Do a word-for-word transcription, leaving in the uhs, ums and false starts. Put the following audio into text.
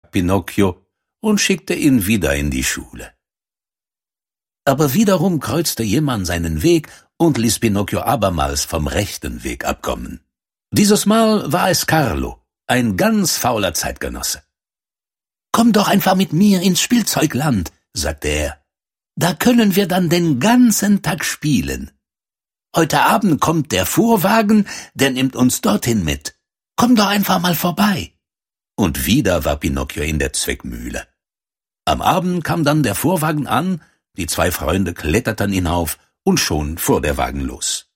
Pinocchio und schickte ihn wieder in die Schule. Aber wiederum kreuzte jemand seinen Weg und ließ Pinocchio abermals vom rechten Weg abkommen. Dieses Mal war es Carlo, ein ganz fauler Zeitgenosse. »Komm doch einfach mit mir ins Spielzeugland«, sagte er. »Da können wir dann den ganzen Tag spielen. Heute Abend kommt der Fuhrwagen, der nimmt uns dorthin mit. Komm doch einfach mal vorbei.« Und wieder war Pinocchio in der Zwickmühle. Am Abend kam dann der Fuhrwagen an, die zwei Freunde kletterten hinauf und schon fuhr der Wagen los.